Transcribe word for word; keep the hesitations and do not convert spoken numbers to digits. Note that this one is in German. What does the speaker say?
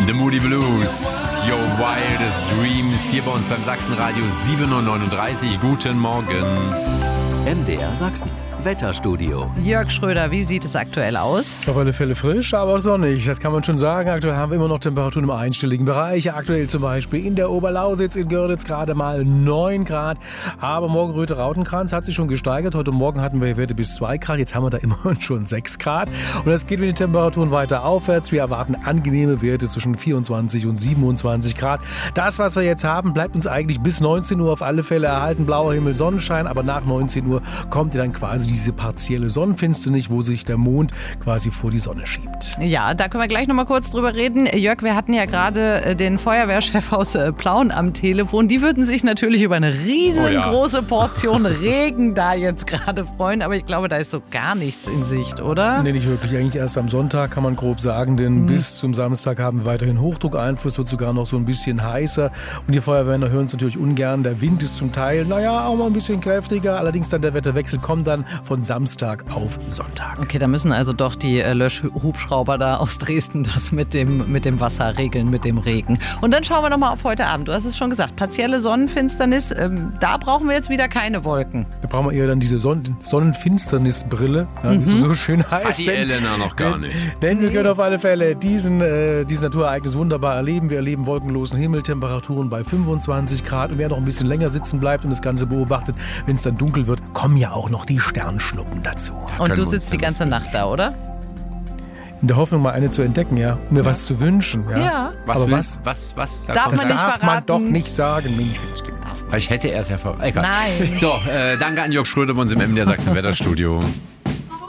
The Moody Blues, Your Wildest Dreams, hier bei uns beim Sachsenradio sieben Uhr neununddreißig. Guten Morgen. M D R Sachsen, Wetterstudio. Jörg Schröder, wie sieht es aktuell aus? Auf alle Fälle frisch, aber sonnig, das kann man schon sagen. Aktuell haben wir immer noch Temperaturen im einstelligen Bereich. Aktuell zum Beispiel in der Oberlausitz, in Görlitz gerade mal neun Grad. Aber Morgenröte Rautenkranz hat sich schon gesteigert. Heute Morgen hatten wir Werte bis zwei Grad, jetzt haben wir da immerhin schon sechs Grad. Und es geht mit den Temperaturen weiter aufwärts. Wir erwarten angenehme Werte zwischen vierundzwanzig und siebenundzwanzig Grad. Das, was wir jetzt haben, bleibt uns eigentlich bis neunzehn Uhr auf alle Fälle erhalten. Blauer Himmel, Sonnenschein, aber nach neunzehn Uhr kommt ja dann quasi diese partielle Sonnenfinsternis, wo sich der Mond quasi vor die Sonne schiebt. Ja, da können wir gleich nochmal kurz drüber reden. Jörg, wir hatten ja gerade den Feuerwehrchef aus Plauen am Telefon. Die würden sich natürlich über eine riesengroße oh ja. Portion Regen da jetzt gerade freuen, aber ich glaube, da ist so gar nichts in Sicht, oder? Nee, nicht wirklich. Eigentlich erst am Sonntag kann man grob sagen, denn mhm. bis zum Samstag haben wir weiterhin Hochdruckeinfluss, wird sogar noch so ein bisschen heißer und die Feuerwehrmänner hören es natürlich ungern. Der Wind ist zum Teil, naja, auch mal ein bisschen kräftiger, allerdings dann der Wetterwechsel kommt dann von Samstag auf Sonntag. Okay, da müssen also doch die äh, Löschhubschrauber da aus Dresden das mit dem, mit dem Wasser regeln, mit dem Regen. Und dann schauen wir nochmal auf heute Abend. Du hast es schon gesagt, partielle Sonnenfinsternis, ähm, da brauchen wir jetzt wieder keine Wolken. Da brauchen wir eher dann diese Son- Sonnenfinsternisbrille, ja, mhm. wie es so schön heißt. Hat die denn, Elena noch gar denn, nicht. Denn wir können auf alle Fälle diesen, äh, dieses Naturereignis wunderbar erleben. Wir erleben wolkenlosen Himmel, Temperaturen bei fünfundzwanzig Grad. Und wer noch ein bisschen länger sitzen bleibt und das Ganze beobachtet, wenn es dann dunkel wird, kommen ja auch noch die Sternschnuppen dazu. Da und du sitzt die ganze Nacht da, oder? In der Hoffnung, mal eine zu entdecken, ja. Um mir ja. was zu wünschen, ja. ja. Was Aber will, was? Was? Was? Darf das man nicht darf verraten. man doch nicht sagen, Mensch. Vielleicht hätte er es ja ver... Egal. Nein. So, äh, danke an Jörg Schröder bei uns im M D R Sachsen Wetterstudio.